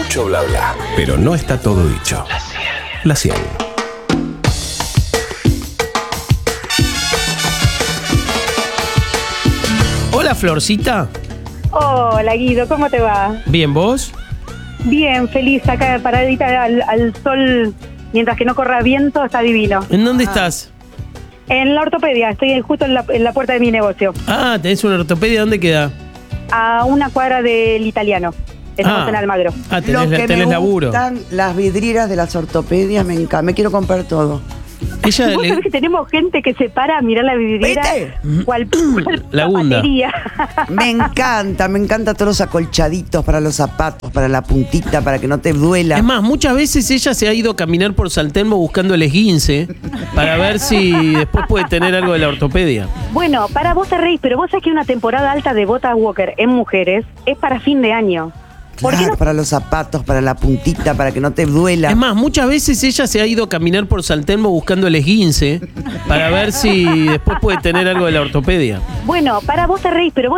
mucho bla bla. Pero no está todo dicho. La 100. Hola, Florcita. Hola Guido, ¿cómo te va? Bien, ¿vos? Bien, feliz acá paradita al sol mientras que no corra viento, está divino. ¿En dónde estás? En la ortopedia, estoy justo en la puerta de mi negocio, Ah, tenés una ortopedia, ¿dónde queda? a una cuadra del Italiano. Estamos en Almagro. Ah, Lo que tenés me laburo. gustan las vidrieras de las ortopedias, me encanta. Me quiero comprar todo. Ella ¿Vos sabés que tenemos gente que se para a mirar la vidriera? ¿Viste? ¿Cuál La gunda. zapatería? Me encanta todos los acolchaditos para los zapatos, para la puntita, para que no te duela. Es más, muchas veces ella se ha ido a caminar por San Telmo buscando el esguince para ver si después puede tener algo de la ortopedia. Bueno, para vos te reís, pero vos sabés que una temporada alta de botas Walker en mujeres es para fin de año. ¿Por qué Claro, no? para los zapatos, para la puntita, para que no te duela. Es más, muchas veces ella se ha ido a caminar por San Telmo buscando el esguince para ver si después puede tener algo de la ortopedia. Bueno, para vos te reís, pero vos